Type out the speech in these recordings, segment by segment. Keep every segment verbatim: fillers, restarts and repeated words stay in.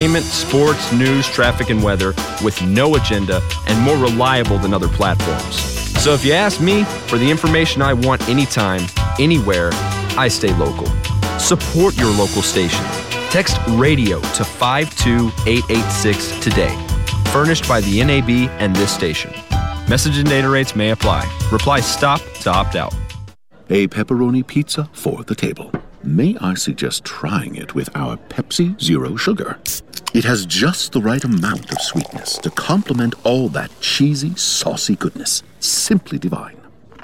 entertainment, sports, news, traffic, and weather with no agenda and more reliable than other platforms. So if you ask me for the information I want anytime, anywhere, I stay local. Support your local station. Text radio to five two eight eight six today. Furnished by the N A B and this station. Message and data rates may apply. Reply STOP to opt out. A pepperoni pizza for the table. May I suggest trying it with our Pepsi Zero Sugar? It has just the right amount of sweetness to complement all that cheesy, saucy goodness. Simply divine.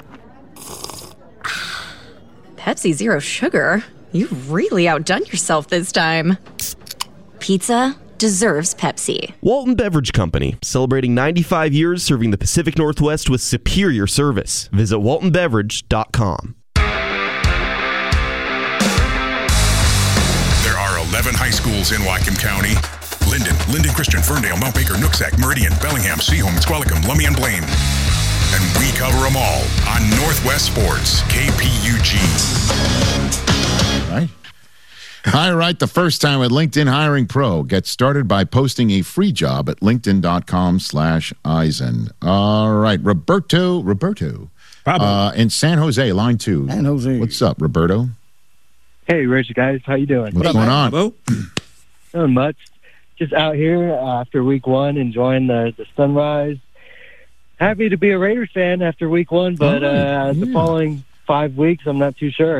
Pepsi Zero Sugar? You've really outdone yourself this time. Pizza deserves Pepsi. Walton Beverage Company, celebrating ninety-five years serving the Pacific Northwest with superior service. Visit walton beverage dot com. There are eleven high schools in Whatcom County. Linden, Linden Christian, Ferndale, Mount Baker, Nooksack, Meridian, Bellingham, Seaholm, Squalicum, Lummi, and Blaine. And we cover them all on Northwest Sports, K P U G. Right. All right, the first time at LinkedIn Hiring Pro. Get started by posting a free job at linkedin.com slash Eisen. All right, Roberto, Roberto, uh, in San Jose, line two. San Jose. What's up, Roberto? Hey, Rich, guys. How you doing? What's going on? Not much. Just out here uh, after week one, enjoying the, the sunrise. Happy to be a Raiders fan after week one, but oh, uh, yeah. the following five weeks, I'm not too sure.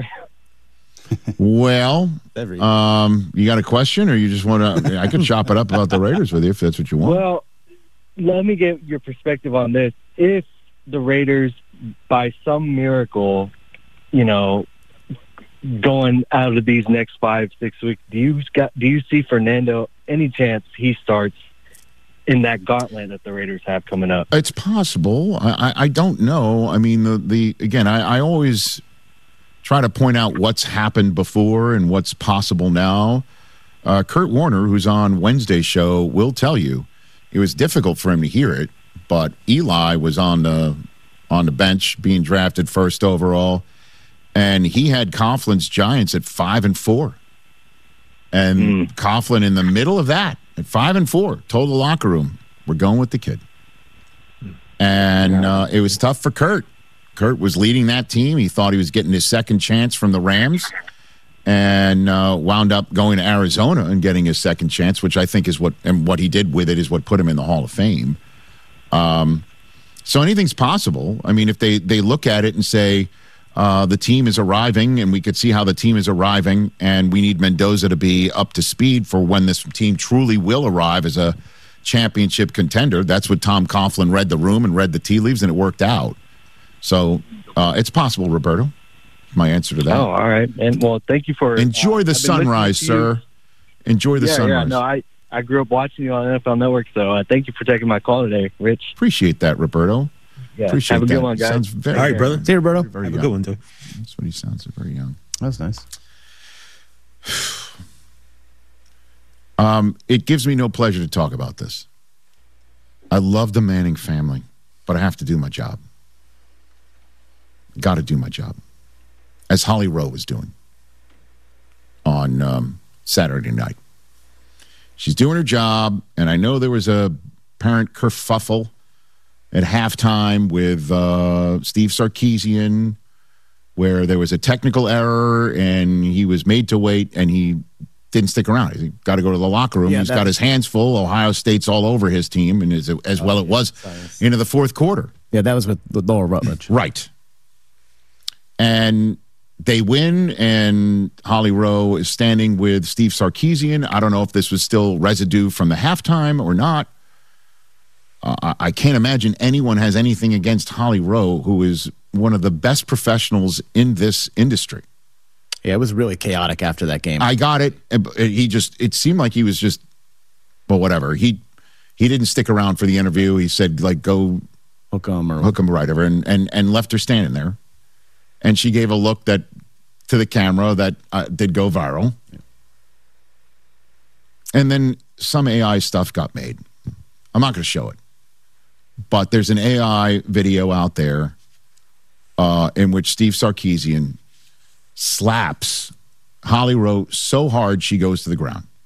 Well, um, you got a question, or you just want to? I could chop it up about the Raiders with you if that's what you want. Well, let me get your perspective on this. If the Raiders, by some miracle, you know, going out of these next five, six weeks, do you got? Do you see Fernando any chance he starts in that gauntlet that the Raiders have coming up? It's possible. I, I, I don't know. I mean, the the again, I, I always try to point out what's happened before and what's possible now. Uh, Kurt Warner, who's on Wednesday's show, will tell you it was difficult for him to hear it, but Eli was on the on the bench being drafted first overall, and he had Coughlin's Giants at five and four, and mm. Coughlin in the middle of that at five and four told the locker room, "We're going with the kid," and uh, it was tough for Kurt. Kurt was leading that team. He thought he was getting his second chance from the Rams, and uh, wound up going to Arizona and getting his second chance, which I think is what and what he did with it is what put him in the Hall of Fame. Um, so anything's possible. I mean, if they they look at it and say uh, the team is arriving, and we could see how the team is arriving, and we need Mendoza to be up to speed for when this team truly will arrive as a championship contender. That's what Tom Coughlin read the room and read the tea leaves, and it worked out. So uh, it's possible, Roberto. My answer to that. Oh, all right. And well, thank you for enjoy uh, the sunrise, sir. Enjoy the yeah, sunrise. Yeah, no, I, I grew up watching you on N F L Network, so uh, thank you for taking my call today, Rich. Appreciate that, Roberto. Yeah, Appreciate have a good that. one, guys. Sounds very, all right, brother. See you, Roberto. Very have young. a good one too. That's what he sounds. Very young. That's nice. Um, it gives me no pleasure to talk about this. I love the Manning family, but I have to do my job. Got to do my job, as Holly Rowe was doing on um, Saturday night. She's doing her job, and I know there was a parent kerfuffle at halftime with uh, Steve Sarkisian, where there was a technical error, and he was made to wait, and he didn't stick around. He got to go to the locker room. Yeah, He's got his hands full. Ohio State's all over his team, and as, as well it was science. into the fourth quarter. Yeah, that was with Laura Rutledge. Right. And they win, and Holly Rowe is standing with Steve Sarkisian. I don't know if this was still residue from the halftime or not. Uh, I can't imagine anyone has anything against Holly Rowe, who is one of the best professionals in this industry. Yeah, it was really chaotic after that game. I got it. He just, it seemed like he was just, well, whatever. He he didn't stick around for the interview. He said, like, go hook him or hook him, right over, and, and, and left her standing there. And she gave a look that to the camera that uh, did go viral. Yeah. And then some A I stuff got made. I'm not going to show it. But there's an A I video out there uh, in which Steve Sarkisian slaps Holly Rowe so hard she goes to the ground.